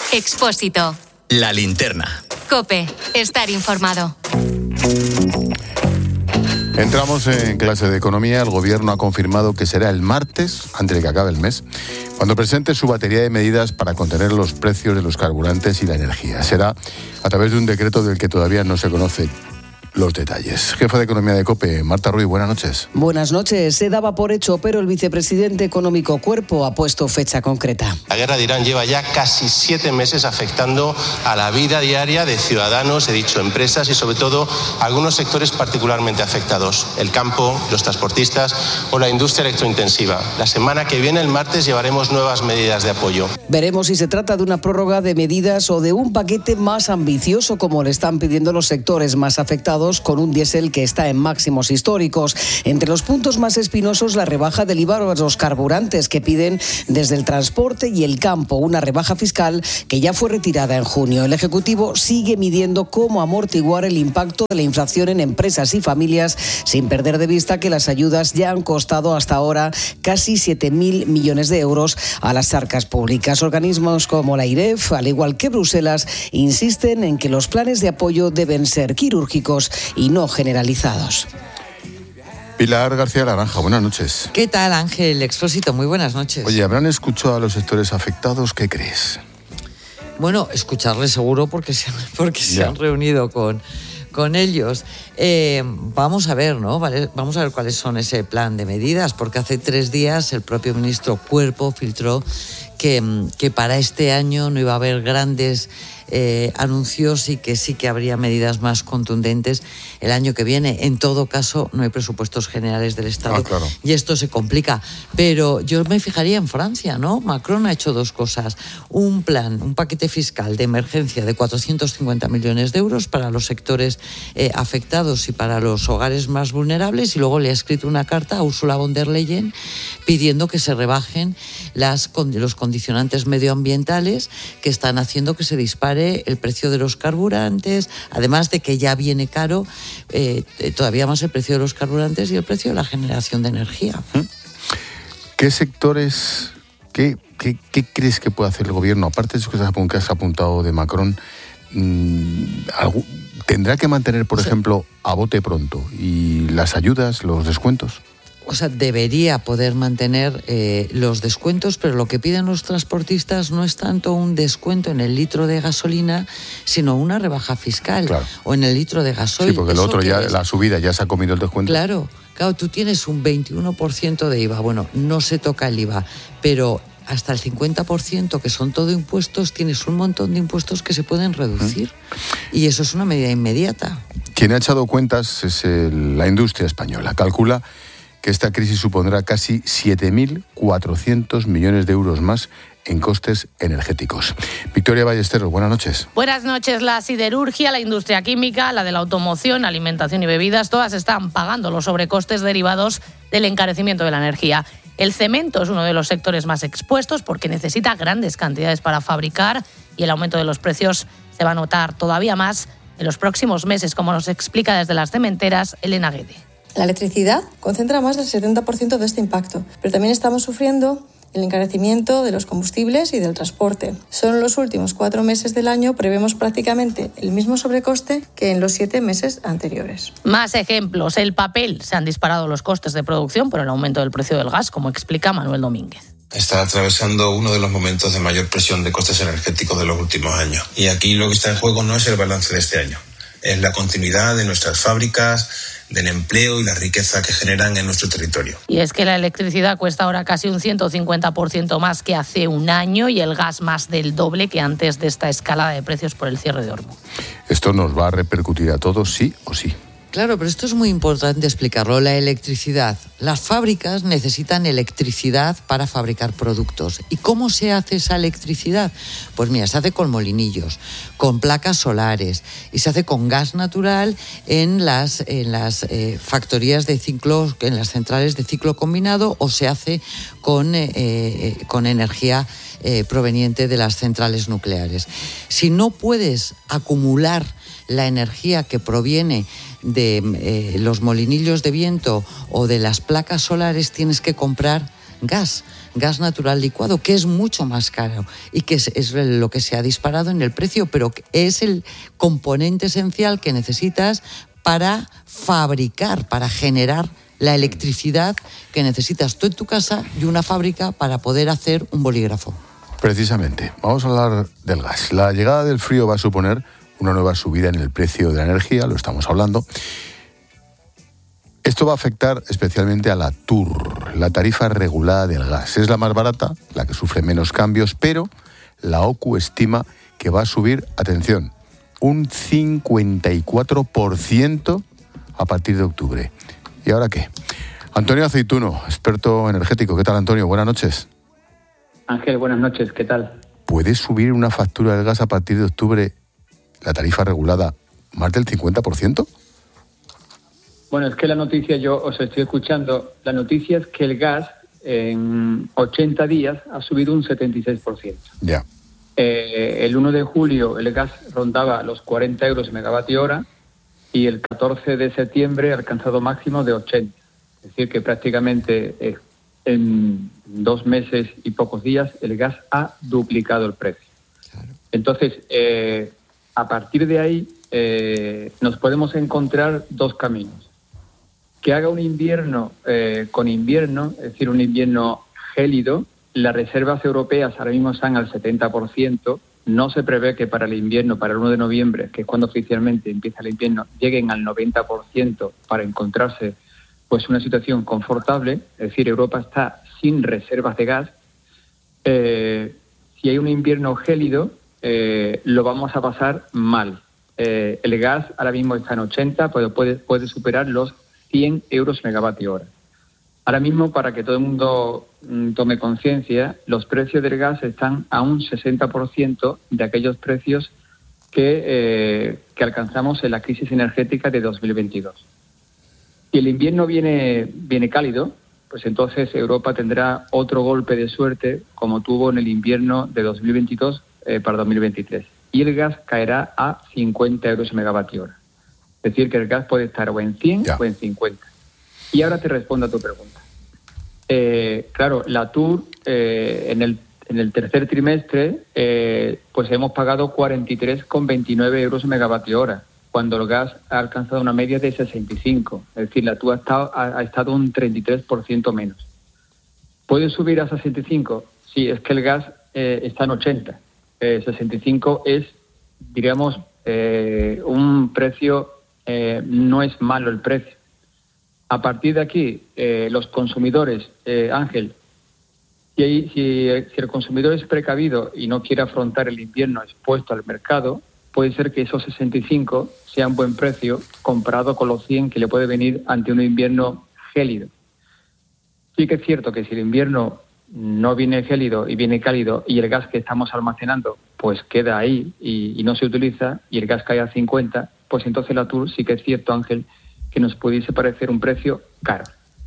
Expósito. La linterna. COPE. Estar informado. Entramos en clase de economía. El gobierno ha confirmado que será el martes, antes de que acabe el mes, cuando presente su batería de medidas para contener los precios de los carburantes y la energía. Será a través de un decreto del que todavía no se conocen los detalles. Jefa de Economía de COPE, Marta Ruiz, buenas noches. Buenas noches. Se daba por hecho, pero el vicepresidente económico Cuerpo ha puesto fecha concreta. La guerra de Irán lleva ya casi 7 meses afectando a la vida diaria de ciudadanos, he dicho empresas y sobre todo algunos sectores particularmente afectados, el campo, los transportistas o la industria electrointensiva. La semana que viene, el martes, llevaremos nuevas medidas de apoyo. Veremos si se trata de una prórroga de medidas o de un paquete más ambicioso, como le están pidiendo los sectores más afectados, con un diésel que está en máximos históricos. Entre los puntos más espinosos, la rebaja del IVA a los carburantes que piden desde el transporte y el campo, una rebaja fiscal que ya fue retirada en junio. El Ejecutivo sigue midiendo cómo amortiguar el impacto de la inflación en empresas y familias, sin perder de vista que las ayudas ya han costado hasta ahora casi 7.000 millones de euros a las arcas públicas. Organismos como la IREF, al igual que Bruselas, insisten en que los planes de apoyo deben ser quirúrgicos y no generalizados. Pilar García Laranja, buenas noches. ¿Qué tal, Ángel Expósito? Muy buenas noches. Oye, ¿habrán escuchado a los sectores afectados? ¿Qué crees? Bueno, escucharles seguro porque se han reunido con ellos. Vamos a ver, ¿no? Vamos a ver cuáles son ese plan de medidas, porque hace 3 días el propio ministro Cuerpo filtró que para este año no iba a haber grandes anuncios y que sí que habría medidas más contundentes el año que viene. En todo caso, no hay presupuestos generales del Estado, claro. Y esto se complica. Pero yo me fijaría en Francia, ¿no? Macron ha hecho 2 cosas. Un paquete fiscal de emergencia de 450 millones de euros para los sectores afectados y para los hogares más vulnerables, y luego le ha escrito una carta a Ursula von der Leyen pidiendo que se rebajen los condicionantes medioambientales que están haciendo que se dispare el precio de los carburantes, además de que ya viene caro todavía más el precio de los carburantes y el precio de la generación de energía. ¿Qué sectores, qué crees que puede hacer el gobierno? Aparte de eso que has apuntado de Macron, ¿tendrá que mantener, por ejemplo, a bote pronto y las ayudas, los descuentos? O sea, debería poder mantener los descuentos, pero lo que piden los transportistas no es tanto un descuento en el litro de gasolina, sino una rebaja fiscal, claro, o en el litro de gasoil. Sí, porque el otro ya, la subida ya se ha comido el descuento. Claro, tú tienes un 21% de IVA. Bueno, no se toca el IVA, pero hasta el 50%, que son todo impuestos, tienes un montón de impuestos que se pueden reducir. Y eso es una medida inmediata. Quien ha echado cuentas es la industria española. Calcula que esta crisis supondrá casi 7.400 millones de euros más en costes energéticos. Victoria Ballesteros, buenas noches. Buenas noches. La siderurgia, la industria química, la de la automoción, alimentación y bebidas, todas están pagando los sobrecostes derivados del encarecimiento de la energía. El cemento es uno de los sectores más expuestos porque necesita grandes cantidades para fabricar, y el aumento de los precios se va a notar todavía más en los próximos meses, como nos explica desde las cementeras Elena Guede. La electricidad concentra más del 70% de este impacto, pero también estamos sufriendo el encarecimiento de los combustibles y del transporte. Solo en los últimos 4 meses del año prevemos prácticamente el mismo sobrecoste que en los 7 meses anteriores. Más ejemplos. El papel. Se han disparado los costes de producción por el aumento del precio del gas, como explica Manuel Domínguez. Está atravesando uno de los momentos de mayor presión de costes energéticos de los últimos años. Y aquí lo que está en juego no es el balance de este año, es la continuidad de nuestras fábricas, del empleo y la riqueza que generan en nuestro territorio. Y es que la electricidad cuesta ahora casi un 150% más que hace un año, y el gas más del doble que antes de esta escalada de precios por el cierre de Hormuz. ¿Esto nos va a repercutir a todos, sí o sí? Claro, pero esto es muy importante explicarlo. La electricidad. Las fábricas necesitan electricidad para fabricar productos. ¿Y cómo se hace esa electricidad? Pues mira, se hace con molinillos, con placas solares, y se hace con gas natural en las factorías de ciclo, en las centrales de ciclo combinado, o se hace con energía proveniente de las centrales nucleares. Si no puedes acumular la energía que proviene de los molinillos de viento o de las placas solares, tienes que comprar gas gas natural licuado, que es mucho más caro y que es lo que se ha disparado en el precio, pero es el componente esencial que necesitas para fabricar, para generar la electricidad que necesitas tú en tu casa y una fábrica para poder hacer un bolígrafo. Precisamente, vamos a hablar del gas. La llegada del frío va a suponer una nueva subida en el precio de la energía, lo estamos hablando. Esto va a afectar especialmente a la TUR, la tarifa regulada del gas. Es la más barata, la que sufre menos cambios, pero la OCU estima que va a subir, atención, un 54% a partir de octubre. ¿Y ahora qué? Antonio Aceituno, experto energético. ¿Qué tal, Antonio? Buenas noches. Ángel, buenas noches. ¿Qué tal? ¿Puede subir una factura del gas a partir de octubre, la tarifa regulada, más del 50%? Bueno, es que la noticia, yo os estoy escuchando, la noticia es que el gas en 80 días ha subido un 76%. Ya. El 1 de julio el gas rondaba los 40 euros megavatio hora y el 14 de septiembre ha alcanzado máximo de 80. Es decir, que prácticamente en 2 meses y pocos días el gas ha duplicado el precio. Claro. Entonces, a partir de ahí nos podemos encontrar 2 caminos. Que haga un invierno con invierno, es decir, un invierno gélido. Las reservas europeas ahora mismo están al 70%. No se prevé que para el invierno, para el 1 de noviembre, que es cuando oficialmente empieza el invierno, lleguen al 90% para encontrarse pues una situación confortable. Es decir, Europa está sin reservas de gas. Si hay un invierno gélido, lo vamos a pasar mal. El gas ahora mismo está en 80, pero puede superar los 100 euros megavatio hora. Ahora mismo, para que todo el mundo tome conciencia, los precios del gas están a un 60% de aquellos precios que alcanzamos en la crisis energética de 2022. Si el invierno viene cálido, pues entonces Europa tendrá otro golpe de suerte como tuvo en el invierno de 2022 para 2023. Y el gas caerá a 50 euros megavatio hora. Es decir, que el gas puede estar o en 100 o en 50. Y ahora te respondo a tu pregunta. Claro, la TUR en el tercer trimestre pues hemos pagado 43,29 euros megavatio hora, cuando el gas ha alcanzado una media de 65. Es decir, la TUR ha estado un 33% menos. ¿Puede subir a 65? Sí, es que el gas está en 80. 65 es, digamos, un precio, no es malo el precio. A partir de aquí, los consumidores, Ángel, si el consumidor es precavido y no quiere afrontar el invierno expuesto al mercado, puede ser que esos 65 sea un buen precio comparado con los 100 que le puede venir ante un invierno gélido. Sí que es cierto que si el invierno no viene gélido y viene cálido y el gas que estamos almacenando pues queda ahí y no se utiliza y el gas cae a 50, pues entonces la TUR sí que es cierto, Ángel, que nos pudiese parecer un precio caro.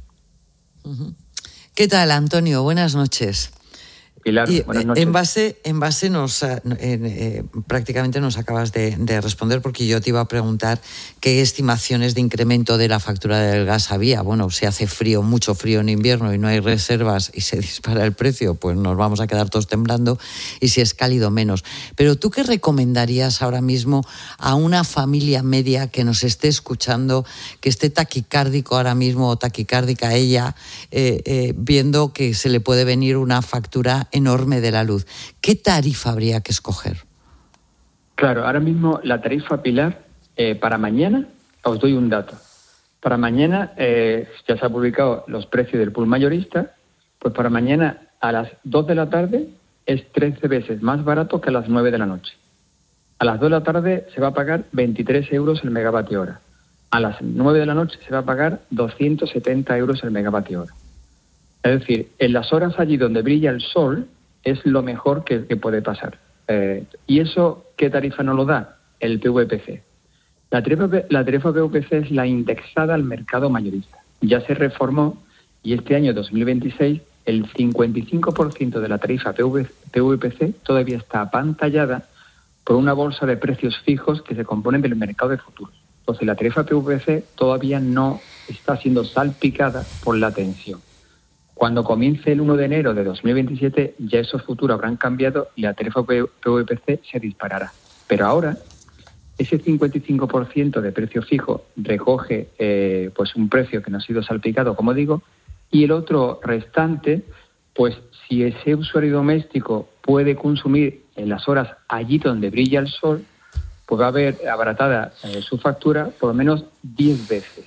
¿Qué tal, Antonio? Buenas noches. Pilar, buenas noches. En base prácticamente nos acabas de responder, porque yo te iba a preguntar qué estimaciones de incremento de la factura del gas había. Bueno, si hace frío, mucho frío en invierno y no hay reservas y se dispara el precio, pues nos vamos a quedar todos temblando, y si es cálido, menos. Pero ¿tú qué recomendarías ahora mismo a una familia media que nos esté escuchando, que esté taquicárdico ahora mismo o taquicárdica ella, viendo que se le puede venir una factura enorme de la luz? ¿Qué tarifa habría que escoger? Claro, ahora mismo la tarifa, Pilar, para mañana, os doy un dato. Para mañana ya se han publicado los precios del pool mayorista, pues para mañana a las 2 de la tarde es 13 veces más barato que a las 9 de la noche. A las 2 de la tarde se va a pagar 23 euros el megavatio hora. A las 9 de la noche se va a pagar 270 euros el megavatio hora. Es decir, en las horas allí donde brilla el sol es lo mejor que puede pasar. ¿Y eso qué tarifa nos lo da? El PVPC. La tarifa PVPC es la indexada al mercado mayorista. Ya se reformó y este año 2026 el 55% de la tarifa PVPC todavía está apantallada por una bolsa de precios fijos que se componen del mercado de futuros. Entonces la tarifa PVPC todavía no está siendo salpicada por la tensión. Cuando comience el 1 de enero de 2027, ya esos futuros habrán cambiado y la tarifa PVPC se disparará. Pero ahora, ese 55% de precio fijo recoge pues un precio que no ha sido salpicado, como digo, y el otro restante, pues si ese usuario doméstico puede consumir en las horas allí donde brilla el sol, pues va a haber abaratada su factura por lo menos 10 veces.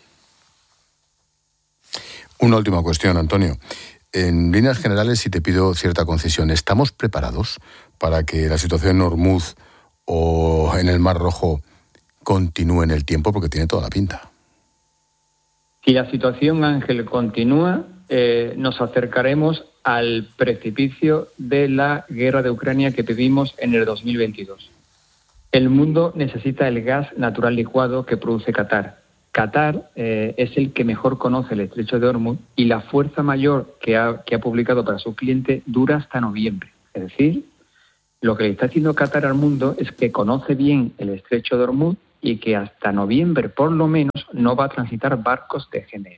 Una última cuestión, Antonio. En líneas generales, si te pido cierta concesión, ¿estamos preparados para que la situación en Hormuz o en el Mar Rojo continúe en el tiempo? Porque tiene toda la pinta. Si la situación, Ángel, continúa, nos acercaremos al precipicio de la guerra de Ucrania que vivimos en el 2022. El mundo necesita el gas natural licuado que produce Qatar. Qatar es el que mejor conoce el estrecho de Hormuz y la fuerza mayor que ha publicado para su cliente dura hasta noviembre. Es decir, lo que le está haciendo Qatar al mundo es que conoce bien el estrecho de Hormuz y que hasta noviembre, por lo menos, no va a transitar barcos de GNL.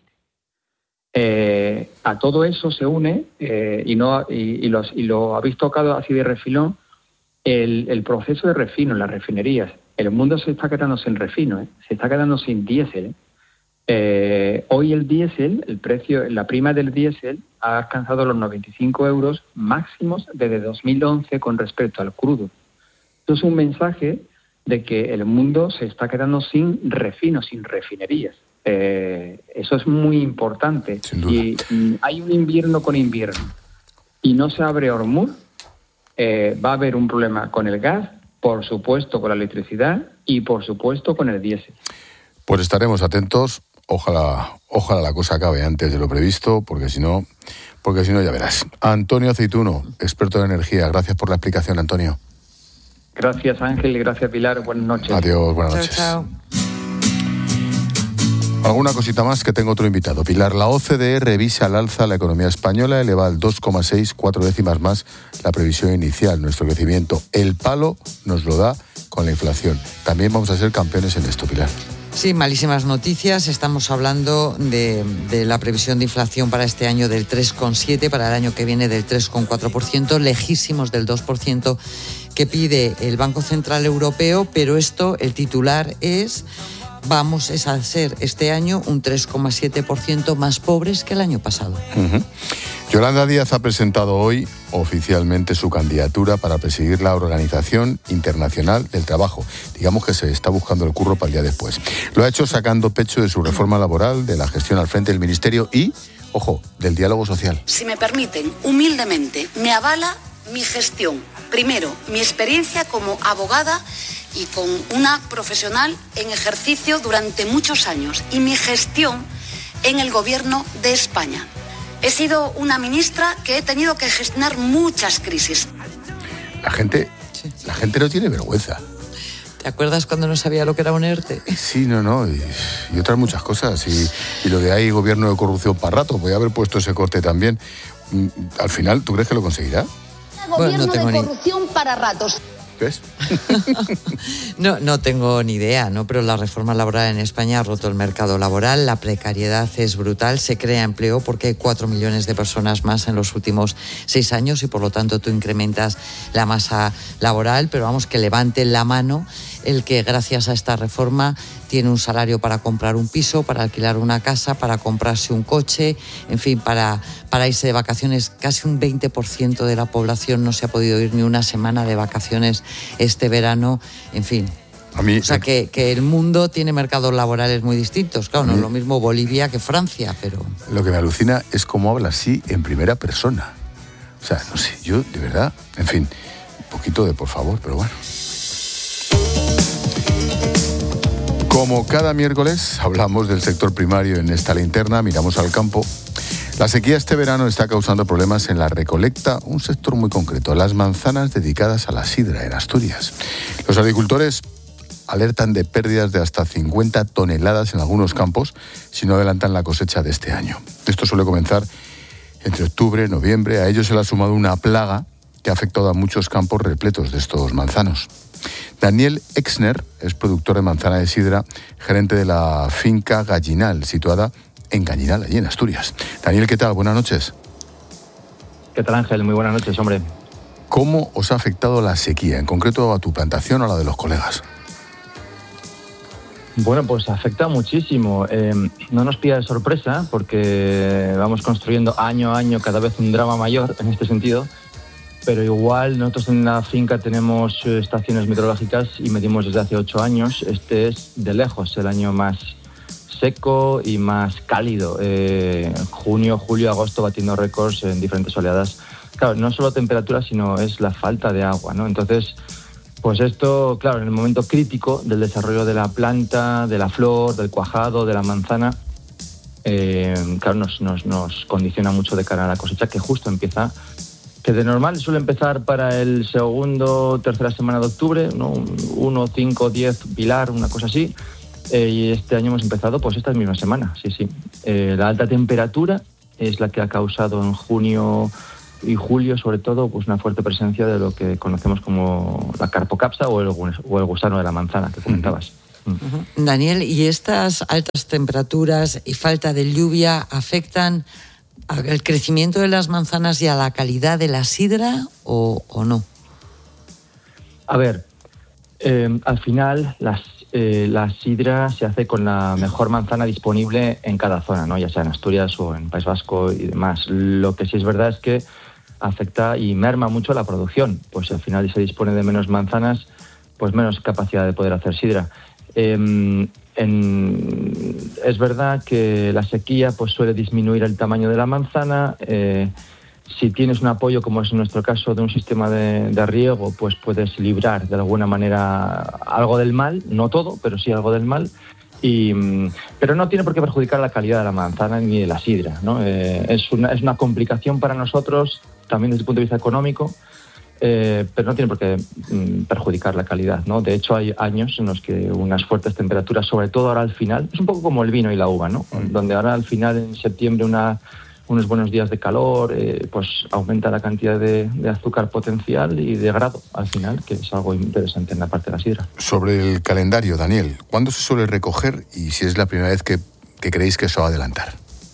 A todo eso se une, y lo habéis tocado así de refilón, el proceso de refino en las refinerías. El mundo se está quedando sin refino, se está quedando sin diésel. Hoy el diésel, el precio, la prima del diésel ha alcanzado los 95 euros máximos desde 2011 con respecto al crudo. Esto es un mensaje de que el mundo se está quedando sin refino, sin refinerías. Eso es muy importante. Si hay un invierno con invierno y no se abre Hormuz, va a haber un problema con el gas, por supuesto con la electricidad y por supuesto con el diésel. Pues estaremos atentos. Ojalá la cosa acabe antes de lo previsto, porque si no ya verás. Antonio Aceituno, experto en energía. Gracias por la explicación, Antonio. Gracias, Ángel, y gracias, Pilar. Buenas noches. Adiós, buenas noches. Chao. Alguna cosita más, que tengo otro invitado. Pilar, la OCDE revisa al alza la economía española, eleva al 2,6, 4 décimas más la previsión inicial. Nuestro crecimiento, el palo nos lo da con la inflación. También vamos a ser campeones en esto, Pilar. Sí, malísimas noticias. Estamos hablando de la previsión de inflación para este año del 3,7%, para el año que viene del 3,4%, lejísimos del 2% que pide el Banco Central Europeo, pero esto, el titular es a ser este año un 3,7% más pobres que el año pasado. Uh-huh. Yolanda Díaz ha presentado hoy oficialmente su candidatura para presidir la Organización Internacional del Trabajo. Digamos que se está buscando el curro para el día después. Lo ha hecho sacando pecho de su reforma laboral, de la gestión al frente del Ministerio y, ojo, del diálogo social. Si me permiten, humildemente, me avala mi gestión. Primero, mi experiencia como abogada y con una profesional en ejercicio durante muchos años, y mi gestión en el Gobierno de España. He sido una ministra que he tenido que gestionar muchas crisis. La gente no tiene vergüenza. ¿Te acuerdas cuando no sabía lo que era un ERTE? Sí, y otras muchas cosas. Y lo de ahí, gobierno de corrupción para rato, voy a haber puesto ese corte también. Al final, ¿tú crees que lo conseguirá? Gobierno de corrupción para ratos. ¿Ves? No tengo ni idea, ¿no? Pero la reforma laboral en España ha roto el mercado laboral, la precariedad es brutal, se crea empleo porque hay 4 millones de personas más en los últimos 6 años y por lo tanto tú incrementas la masa laboral, pero vamos, que levanten la mano el que gracias a esta reforma tiene un salario para comprar un piso, para alquilar una casa, para comprarse un coche, en fin, para irse de vacaciones. Casi un 20% de la población no se ha podido ir ni una semana de vacaciones este verano, en fin. O sea, que el mundo tiene mercados laborales muy distintos. Claro, no es lo mismo Bolivia que Francia, pero... Lo que me alucina es cómo habla así en primera persona. O sea, no sé, yo de verdad, en fin, un poquito de por favor, pero bueno. Como cada miércoles hablamos del sector primario en esta linterna, miramos al campo. La sequía este verano está causando problemas en la recolecta, un sector muy concreto, las manzanas dedicadas a la sidra en Asturias. Los agricultores alertan de pérdidas de hasta 50 toneladas en algunos campos si no adelantan la cosecha de este año. Esto suele comenzar entre octubre y noviembre. A ello se le ha sumado una plaga que ha afectado a muchos campos repletos de estos manzanos. Daniel Exner es productor de manzana de sidra, gerente de la finca Gallinal, situada en Gallinal, allí en Asturias. Daniel, ¿qué tal? Buenas noches. ¿Qué tal, Ángel? Muy buenas noches, hombre. ¿Cómo os ha afectado la sequía, en concreto a tu plantación o a la de los colegas? Bueno, pues afecta muchísimo. No nos pilla de sorpresa porque vamos construyendo año a año cada vez un drama mayor en este sentido, pero igual nosotros en la finca tenemos estaciones meteorológicas y medimos desde hace 8 años. Este es de lejos el año más seco y más cálido. Junio, julio, agosto batiendo récords en diferentes oleadas. Claro, no solo temperatura, sino es la falta de agua, ¿no? Entonces, pues esto, claro, en el momento crítico del desarrollo de la planta, de la flor, del cuajado, de la manzana, claro, nos condiciona mucho de cara a la cosecha, que justo empieza, que de normal suele empezar para el segundo, tercera semana de octubre, ¿no? 1, 5, 10, pilar, una cosa así, y este año hemos empezado pues esta misma semana, sí. La alta temperatura es la que ha causado en junio y julio, sobre todo, pues una fuerte presencia de lo que conocemos como la carpocapsa o el gusano de la manzana que comentabas. Daniel, ¿y estas altas temperaturas y falta de lluvia afectan al crecimiento de las manzanas y a la calidad de la sidra o no? A ver, al final la sidra se hace con la mejor manzana disponible en cada zona, ¿no? Ya sea en Asturias o en País Vasco y demás. Lo que sí es verdad es que afecta y merma mucho la producción, pues al final se dispone de menos manzanas, pues menos capacidad de poder hacer sidra. Es verdad que la sequía pues suele disminuir el tamaño de la manzana. Si tienes un apoyo, como es en nuestro caso, de un sistema de riego, pues puedes librar de alguna manera algo del mal, no todo, pero sí algo del mal. Pero no tiene por qué perjudicar la calidad de la manzana ni de la sidra, ¿no? Es una complicación para nosotros, también desde el punto de vista económico, pero no tiene por qué perjudicar la calidad, ¿no? De hecho, hay años en los que unas fuertes temperaturas, sobre todo ahora al final, es un poco como el vino y la uva, ¿no? Donde ahora al final, en septiembre, unos buenos días de calor, pues aumenta la cantidad de azúcar potencial y de grado al final, que es algo interesante en la parte de la sidra. Sobre el calendario, Daniel, ¿cuándo se suele recoger y si es la primera vez que creéis que eso va a adelantar?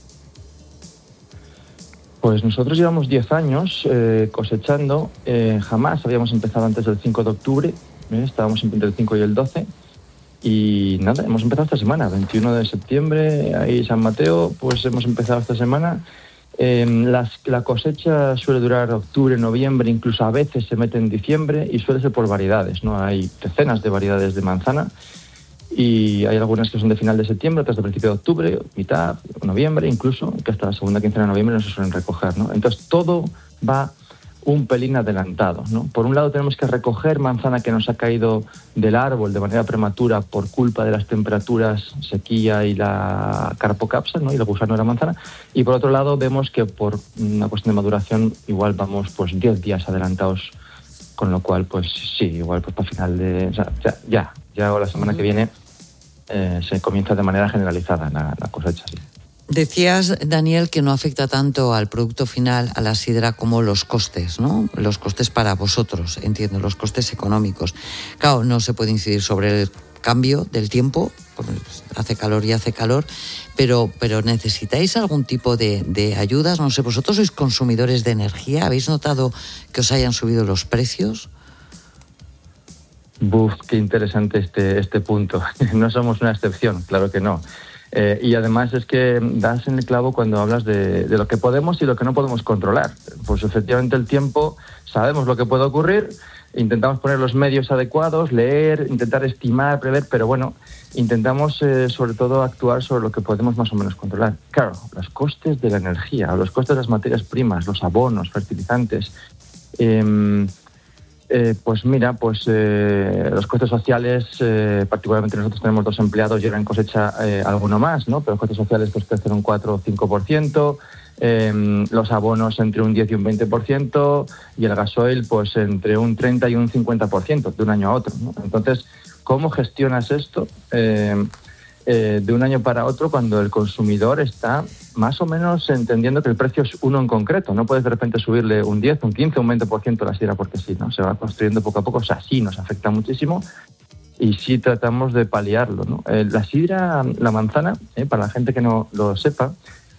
Pues nosotros llevamos 10 años cosechando, jamás habíamos empezado antes del 5 de octubre, estábamos entre el 5 y el 12, y nada, hemos empezado esta semana, 21 de septiembre, ahí San Mateo, pues hemos empezado esta semana. La cosecha suele durar octubre, noviembre, incluso a veces se mete en diciembre y suele ser por variedades, ¿no? Hay decenas de variedades de manzana y hay algunas que son de final de septiembre, otras de principio de octubre, mitad, noviembre incluso, que hasta la segunda quincena de noviembre no se suelen recoger, ¿no? Entonces todo va un pelín adelantado, ¿no? Por un lado tenemos que recoger manzana que nos ha caído del árbol de manera prematura por culpa de las temperaturas, sequía y la carpocapsa, ¿no? Y el gusano de la manzana. Y por otro lado vemos que por una cuestión de maduración igual vamos pues 10 días adelantados, con lo cual pues sí, igual pues para final de... O sea, ya la semana que viene se comienza de manera generalizada la cosecha, sí. Decías, Daniel, que no afecta tanto al producto final, a la sidra, como los costes, ¿no? Los costes para vosotros, entiendo, los costes económicos. Claro, no se puede incidir sobre el cambio del tiempo, hace calor y hace calor, pero ¿necesitáis algún tipo de ayudas? No sé, ¿vosotros sois consumidores de energía? ¿Habéis notado que os hayan subido los precios? Qué interesante este punto. No somos una excepción, claro que no. Y además es que das en el clavo cuando hablas de lo que podemos y lo que no podemos controlar. Pues efectivamente el tiempo, sabemos lo que puede ocurrir, intentamos poner los medios adecuados, leer, intentar estimar, prever, pero bueno, intentamos sobre todo actuar sobre lo que podemos más o menos controlar. Claro, los costes de la energía, los costes de las materias primas, los abonos, fertilizantes, pues mira, los costes sociales, particularmente nosotros tenemos 2 empleados y ahora en cosecha alguno más, ¿no? Pero los costes sociales pues crecen un 4 o 5%, los abonos entre un 10 y un 20% y el gasoil pues entre un 30 y un 50% de un año a otro, ¿no? Entonces, ¿cómo gestionas esto de un año para otro cuando el consumidor está más o menos entendiendo que el precio es uno en concreto? No puedes de repente subirle un 10, un 15, un 20% la sidra porque sí, ¿no? Se va construyendo poco a poco, o sea, sí nos afecta muchísimo y sí tratamos de paliarlo, ¿no? La sidra, la manzana, para la gente que no lo sepa,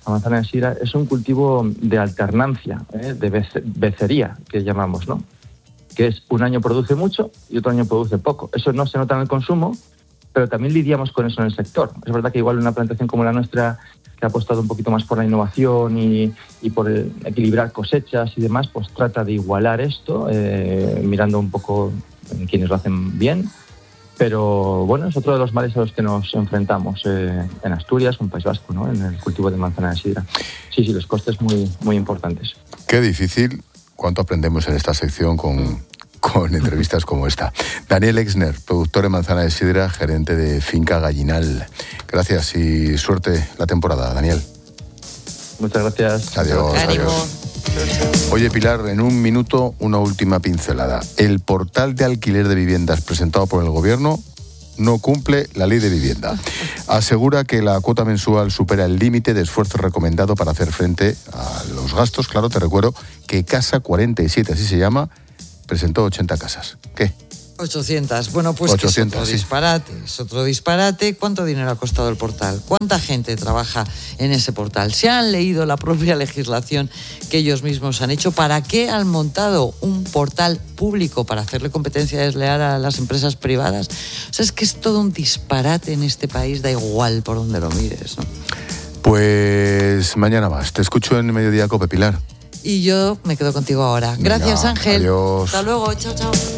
la manzana de sidra, es un cultivo de alternancia, de becería, que llamamos, ¿no? Que es un año produce mucho y otro año produce poco. Eso no se nota en el consumo, pero también lidiamos con eso en el sector. Es verdad que igual una plantación como la nuestra, que ha apostado un poquito más por la innovación y por equilibrar cosechas y demás, pues trata de igualar esto, mirando un poco en quienes lo hacen bien. Pero bueno, es otro de los males a los que nos enfrentamos en Asturias, en País Vasco, ¿no? En el cultivo de manzana de sidra. Sí, los costes muy, muy importantes. Qué difícil. ¿Cuánto aprendemos en esta sección con entrevistas como esta? Daniel Exner, productor de manzana de sidra, gerente de Finca Gallinal. Gracias y suerte la temporada, Daniel. Muchas gracias. Adiós. Oye, Pilar, en un minuto una última pincelada. El portal de alquiler de viviendas presentado por el Gobierno no cumple la ley de vivienda. Asegura que la cuota mensual supera el límite de esfuerzo recomendado para hacer frente a los gastos. Claro, te recuerdo que Casa 47, así se llama, presentó 80 casas. ¿Qué? 800. Bueno, pues 800, que es otro disparate. ¿Cuánto dinero ha costado el portal? ¿Cuánta gente trabaja en ese portal? ¿Se han leído la propia legislación que ellos mismos han hecho? ¿Para qué han montado un portal público? ¿Para hacerle competencia desleal a las empresas privadas? O sea, es que es todo un disparate en este país, da igual por donde lo mires, ¿no? Pues mañana más. Te escucho en Mediodía Cope, Pilar. Y yo me quedo contigo ahora. Gracias, Ángel. Adiós. Hasta luego. Chao, chao.